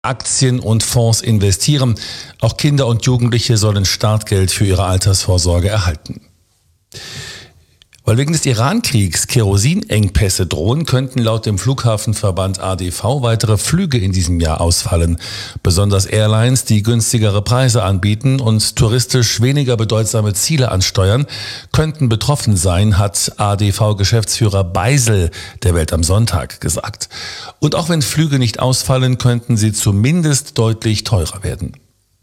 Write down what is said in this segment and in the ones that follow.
Aktien und Fonds investieren. Auch Kinder und Jugendliche sollen Startgeld für ihre Altersvorsorge erhalten. Weil wegen des Iran-Kriegs Kerosinengpässe drohen, könnten laut dem Flughafenverband ADV weitere Flüge in diesem Jahr ausfallen. Besonders Airlines, die günstigere Preise anbieten und touristisch weniger bedeutsame Ziele ansteuern, könnten betroffen sein, hat ADV-Geschäftsführer Beisel der Welt am Sonntag gesagt. Und auch wenn Flüge nicht ausfallen, könnten sie zumindest deutlich teurer werden.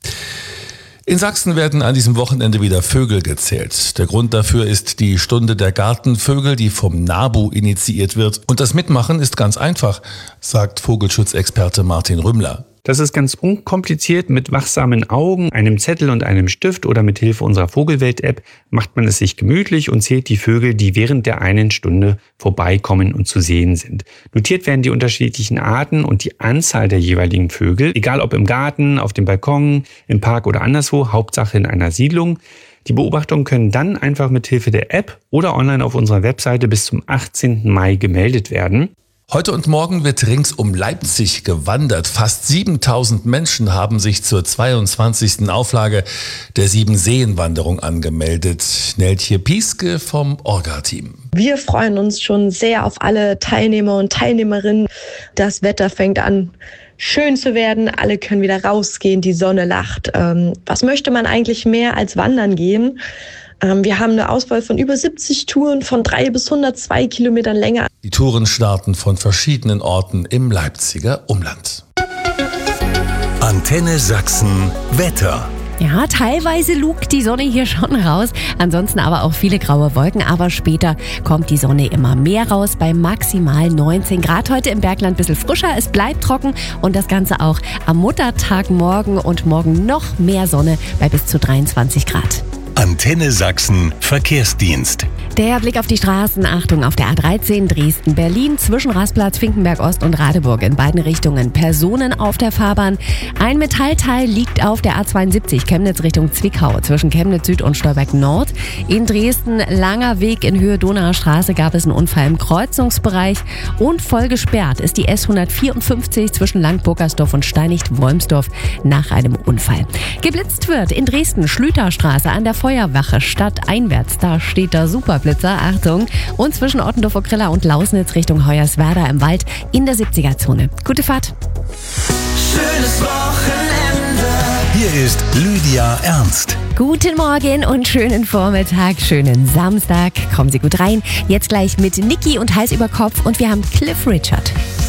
In Sachsen werden an diesem Wochenende wieder Vögel gezählt. Der Grund dafür ist die Stunde der Gartenvögel, die vom NABU initiiert wird. Und das Mitmachen ist ganz einfach, sagt Vogelschutzexperte Martin Rümmler. Das ist ganz unkompliziert. Mit wachsamen Augen, einem Zettel und einem Stift oder mit Hilfe unserer Vogelwelt-App macht man es sich gemütlich und zählt die Vögel, die während der einen Stunde vorbeikommen und zu sehen sind. Notiert werden die unterschiedlichen Arten und die Anzahl der jeweiligen Vögel, egal ob im Garten, auf dem Balkon, im Park oder anderswo, Hauptsache in einer Siedlung. Die Beobachtungen können dann einfach mit Hilfe der App oder online auf unserer Webseite bis zum 18. Mai gemeldet werden. Heute und morgen wird rings um Leipzig gewandert. Fast 7000 Menschen haben sich zur 22. Auflage der 7-Seen-Wanderung angemeldet. Neltje Pieske vom Orga-Team. Wir freuen uns schon sehr auf alle Teilnehmer und Teilnehmerinnen. Das Wetter fängt an, schön zu werden. Alle können wieder rausgehen, die Sonne lacht. Was möchte man eigentlich mehr als wandern gehen? Wir haben eine Auswahl von über 70 Touren von 3 bis 102 Kilometern Länge. Die Touren starten von verschiedenen Orten im Leipziger Umland. Antenne Sachsen Wetter. Ja, teilweise lugt die Sonne hier schon raus, ansonsten aber auch viele graue Wolken, aber später kommt die Sonne immer mehr raus bei maximal 19 Grad. Heute im Bergland ein bisschen frischer, es bleibt trocken und das Ganze auch am Muttertag morgen und morgen noch mehr Sonne bei bis zu 23 Grad. Antenne Sachsen Verkehrsdienst. Der Blick auf die Straßen, Achtung auf der A13 Dresden-Berlin zwischen Rastplatz, Finkenberg-Ost und Radeburg in beiden Richtungen Personen auf der Fahrbahn. Ein Metallteil liegt auf der A72 Chemnitz Richtung Zwickau zwischen Chemnitz Süd und Stolberg Nord. In Dresden langer Weg in Höhe Donauer Straße gab es einen Unfall im Kreuzungsbereich und voll gesperrt ist die S154 zwischen Lang-Burgersdorf und Steinicht-Wolmsdorf nach einem Unfall. Geblitzt wird in Dresden Schlüterstraße an der Feuerwache stadteinwärts. Da steht der Superblitzer, Achtung, und zwischen Ottendorf-Okrilla und Lausnitz Richtung Hoyerswerda im Wald in der 70er-Zone. Gute Fahrt. Schönes Wochenende. Hier ist Lydia Ernst. Guten Morgen und schönen Vormittag, schönen Samstag. Kommen Sie gut rein. Jetzt gleich mit Niki und Hals über Kopf und wir haben Cliff Richard.